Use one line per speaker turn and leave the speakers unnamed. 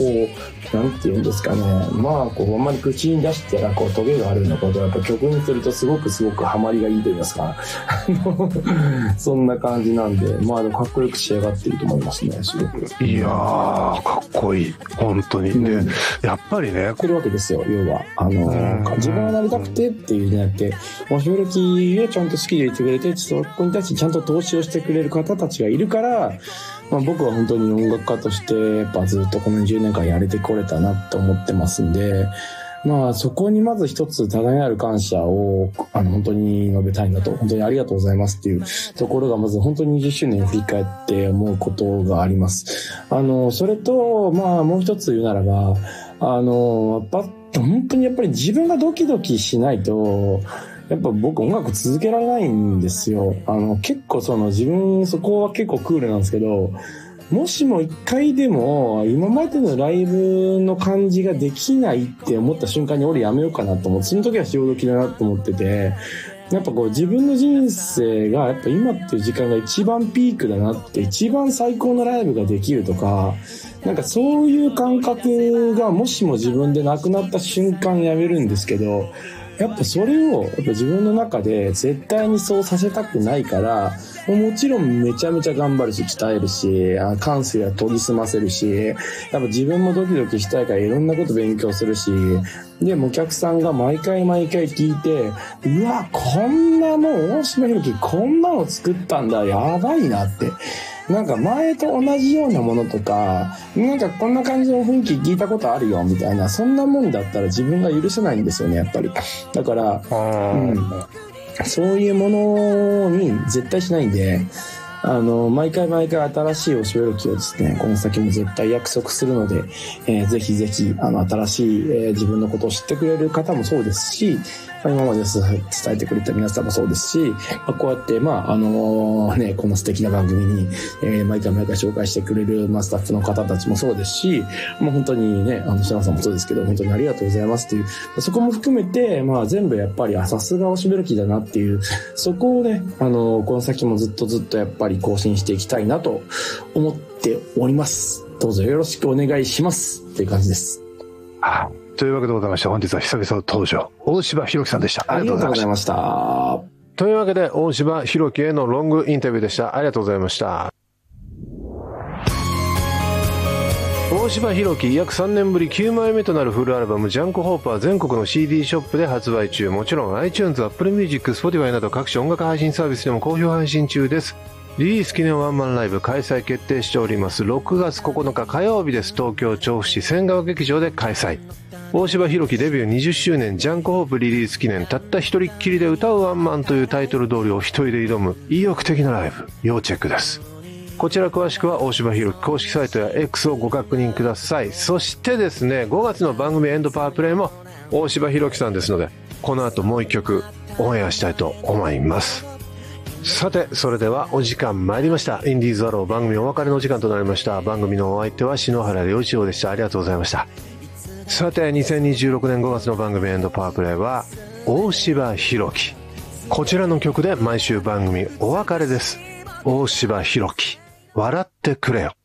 なんていうんですかね、まあこうあんまり口に出したらこうトゲがあるようなことはやっぱ曲にするとすごくハマりがいいと言いますかそんな感じなんで、まあでもかっこよく仕上がっていると思いますね。すごく
いやーかっこいい本当に、でやっぱりね
やってるわけですよ。要は自分がなりたくてっていうんじゃなくて、おしぼろきをちゃんと好きでいてくれて、そこに対してちゃんと投資をしてくれる方たちがいるから、まあ、僕は本当に音楽家としてやっぱずっとこの10年間やれてこれたなと思ってますんで、まあそこにまず一つ多大なる感謝を本当に述べたいなと、本当にありがとうございますっていうところがまず本当に20周年を振り返って思うことがあります。それとまあもう一つ言うならばやっぱ本当にやっぱり自分がドキドキしないとやっぱ僕音楽続けられないんですよ。結構自分そこは結構クールなんですけど、もしも一回でも今までのライブの感じができないって思った瞬間に俺やめようかなと思って、その時は潮時だなと思ってて、やっぱこう自分の人生がやっぱ今っていう時間が一番ピークだなって、一番最高のライブができるとか、なんかそういう感覚がもしも自分でなくなった瞬間やめるんですけど、やっぱそれをやっぱ自分の中で絶対にそうさせたくないから、もちろんめちゃめちゃ頑張るし鍛えるし、感性は研ぎ澄ませるし、やっぱ自分もドキドキしたいからいろんなこと勉強するし、でもお客さんが毎回聞いて、うわこんなもん大島弘樹こんなの作ったんだ、やばいなって、なんか前と同じようなものとか、なんかこんな感じの雰囲気聞いたことあるよみたいな、そんなもんだったら自分が許せないんですよね、やっぱり。だから、そういうものに絶対しないんで、毎回新しいおしぼろきをですね、この先も絶対約束するので、ぜひぜひ新しい、自分のことを知ってくれる方もそうですし、今まで伝えてくれた皆さんもそうですし、こうやってこの素敵な番組に、毎回紹介してくれる、スタッフの方たちもそうですし、本当にねシャナさんもそうですけど、本当にありがとうございますっていう、そこも含めて全部やっぱりさすがおしぼろきだなっていう、そこをねこの先もずっとやっぱり更新していきたいなと思っております。どうぞよろしくお願いしますっていう感じです。
というわけでございまして、本日は久々の登場、大柴弘樹さんでした。
ありがとうございました。
というわけで大柴弘樹へのロングインタビューでした。ありがとうございました。大柴弘樹約3年ぶり9枚目となるフルアルバムジャンクホープは全国の CD ショップで発売中。もちろん iTunes、Apple Music、Spotify など各種音楽配信サービスでも好評配信中です。リリース記念ワンマンライブ開催決定しております。6月9日火曜日です。東京調布市千川劇場で開催。大柴弘樹デビュー20周年ジャンクホープリリース記念、たった一人っきりで歌うワンマンというタイトル通りを一人で挑む意欲的なライブ、要チェックです。こちら詳しくは大柴弘樹公式サイトや X をご確認ください。そしてですね、5月の番組エンドパワープレイも大柴弘樹さんですので、この後もう一曲オンエアしたいと思います。さて、それではお時間参りました。インディーズアロー番組お別れの時間となりました。番組のお相手は篠原良一郎でした。ありがとうございました。さて、2026年5月の番組エンドパワープレイは大柴弘樹、こちらの曲で毎週番組お別れです。大柴弘樹、笑ってくれよ。